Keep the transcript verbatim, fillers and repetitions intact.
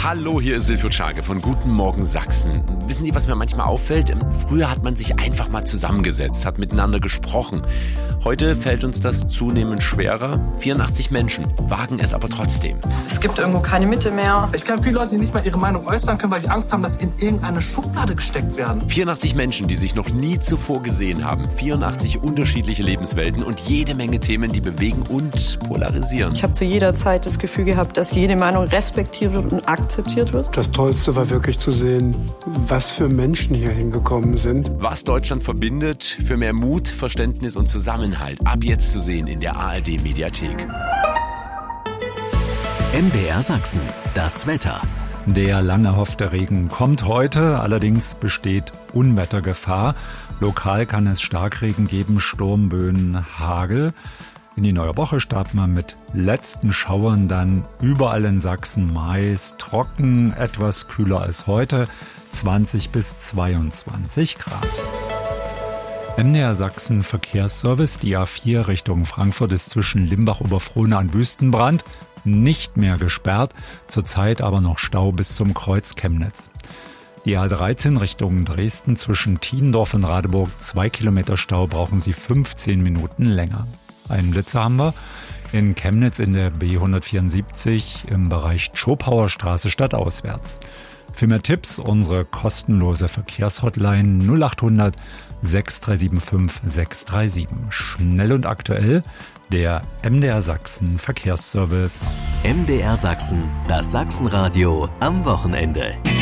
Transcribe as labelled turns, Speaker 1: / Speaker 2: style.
Speaker 1: Hallo, hier ist Silvio Czage von Guten Morgen Sachsen. Wissen Sie, was mir manchmal auffällt? Früher hat man sich einfach mal zusammengesetzt, hat miteinander gesprochen. Heute fällt uns das zunehmend schwerer. vierundachtzig Menschen wagen es aber trotzdem.
Speaker 2: Es gibt irgendwo keine Mitte mehr.
Speaker 3: Ich kenne viele Leute, die nicht mal ihre Meinung äußern können, weil die Angst haben, dass sie in irgendeine Schublade gesteckt werden.
Speaker 1: vierundachtzig Menschen, die sich noch nie zuvor gesehen haben. vierundachtzig unterschiedliche Lebenswelten und jede Menge Themen, die bewegen und polarisieren.
Speaker 2: Ich habe zu jeder Zeit das Gefühl gehabt, dass jede Meinung respektiert wird und akzeptiert wird.
Speaker 4: Das Tollste war wirklich zu sehen, was für Menschen hier hingekommen sind.
Speaker 1: Was Deutschland verbindet, für mehr Mut, Verständnis und Zusammenhalt. Ab jetzt zu sehen in der A R D-Mediathek.
Speaker 5: M D R Sachsen, das Wetter.
Speaker 6: Der lang erhoffte Regen kommt heute, allerdings besteht Unwettergefahr. Lokal kann es Starkregen geben, Sturmböen, Hagel. In die neue Woche starten wir mit letzten Schauern dann überall in Sachsen meist trocken, etwas kühler als heute, zwanzig bis zweiundzwanzig Grad. M D R Sachsen Verkehrsservice, die A vier Richtung Frankfurt ist zwischen Limbach-Oberfrohna und Wüstenbrand nicht mehr gesperrt, zurzeit aber noch Stau bis zum Kreuz Chemnitz. Die A dreizehn Richtung Dresden zwischen Tiendorf und Radeburg, zwei Kilometer Stau, brauchen Sie fünfzehn Minuten länger. Einen Blitzer haben wir in Chemnitz in der B hundertvierundsiebzig im Bereich Schopauer Straße stadtauswärts. Für mehr Tipps unsere kostenlose Verkehrshotline null acht hundert sechs drei sieben fünf sechs drei sieben. Schnell und aktuell der M D R Sachsen Verkehrsservice.
Speaker 5: M D R Sachsen, das Sachsenradio am Wochenende.